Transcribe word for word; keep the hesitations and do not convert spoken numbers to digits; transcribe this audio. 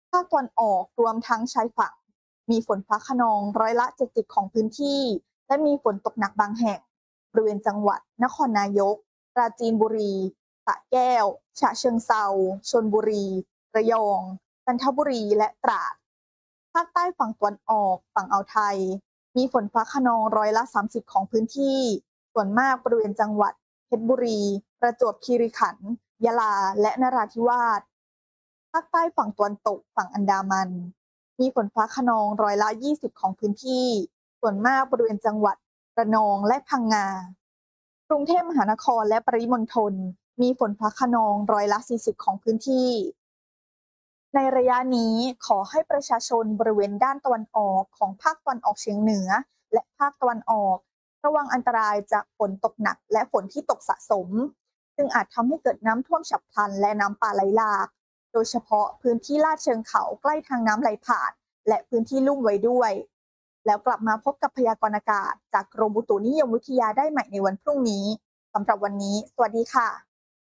ภาคตะวันออกรวมทั้งชายฝั่งมีฝนฟ้าคะนองร้อยละเจ็ดสิบของพื้นที่และมีฝนตกหนักบางแห่งบริเวณจังหวัดนครนายกปราจีนบุรีสระแก้วฉะเชิงเทราชลบุรีระยองจันทบุรีและตราดภาคใต้ฝั่งตะวันออกฝั่งอ่าวไทยมีฝนฟ้าคะนองร้อยละสามสิบของพื้นที่ส่วนมากบริเวณจังหวัดเพชรบุรีประจวบคีรีขันธ์ยะลาและนราธิวาส ภาคใต้ฝั่งตะวันตกฝั่งอันดามันมีฝนฟ้าคะนองร้อยละยี่สิบของพื้นที่ส่วนมากบริเวณจังหวัดระนองและพังงากรุงเทพมหานครและปริมณฑลมีฝนฟ้าคะนองร้อยละสี่สิบของพื้นที่ในระยะนี้ขอให้ประชาชนบริเวณด้านตะวันออกของภาคตะวันออกเฉียงเหนือและภาคตะวันออกระวังอันตรายจากฝนตกหนักและฝนที่ตกสะสมซึ่งอาจทำให้เกิดน้ำท่วมฉับพลันและน้ำป่าไหลหลากโดยเฉพาะพื้นที่ลาดเชิงเขาใกล้ทางน้ำไหลผ่านและพื้นที่ลุ่มไว้ด้วยแล้วกลับมาพบกับพยากรณ์อากาศจากกรมอุตุนิยมวิทยาได้ใหม่ในวันพรุ่งนี้สำหรับวันนี้สวัสดีค่ะ